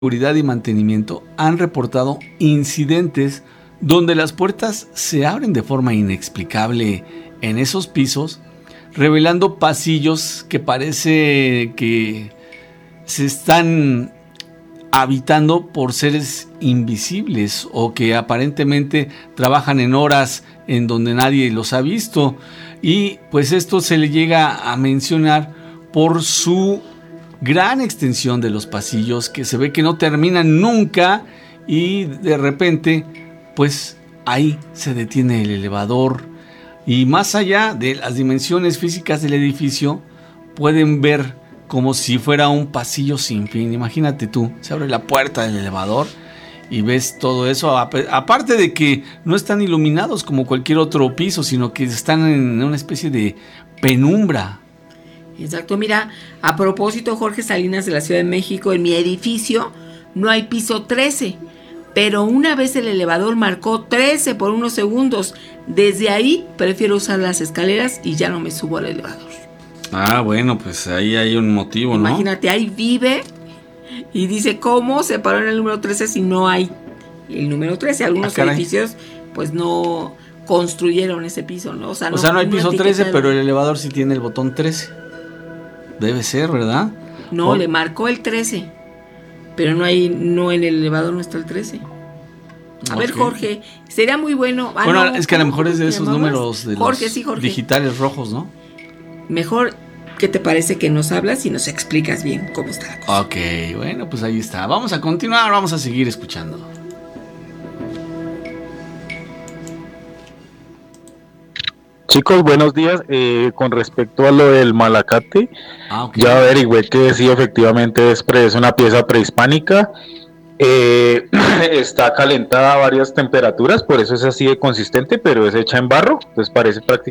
seguridad y mantenimiento han reportado incidentes donde las puertas se abren de forma inexplicable en esos pisos, revelando pasillos que parece que se están habitando por seres invisibles o que aparentemente trabajan en horas en donde nadie los ha visto, y pues esto se le llega a mencionar por su gran extensión de los pasillos, que se ve que no terminan nunca, y de repente pues ahí se detiene el elevador, y más allá de las dimensiones físicas del edificio pueden ver como si fuera un pasillo sin fin. Imagínate tú, se abre la puerta del elevador y ves todo eso, aparte de que no están iluminados como cualquier otro piso, sino que están en una especie de penumbra. Exacto, mira, a propósito, Jorge Salinas de la Ciudad de México, en mi edificio no hay piso 13, pero una vez el elevador marcó 13 por unos segundos. Desde ahí prefiero usar las escaleras y ya no me subo al elevador. Ah, bueno, pues ahí hay un motivo, ¿no? Imagínate, ahí vive y dice, ¿cómo se paró en el número 13 si no hay el número 13? Algunos edificios pues no construyeron ese piso, ¿no? O sea, no hay piso 13, pero el elevador sí tiene el botón 13. Debe ser, ¿verdad? No, le marcó el 13, pero no en el elevador no está el 13. A ver, Jorge, sería muy bueno. Bueno, es que a lo mejor es de esos números de Jorge, los Jorge. Digitales rojos, ¿no? Mejor, ¿qué te parece que nos hablas y nos explicas bien cómo está la cosa? Ok, bueno, pues ahí está. Vamos a continuar, vamos a seguir escuchando. Chicos, buenos días. Con respecto a lo del Malacate, ya averigüé que sí, efectivamente es una pieza prehispánica. Está calentada a varias temperaturas, por eso es así de consistente, pero es hecha en barro, entonces parece prácticamente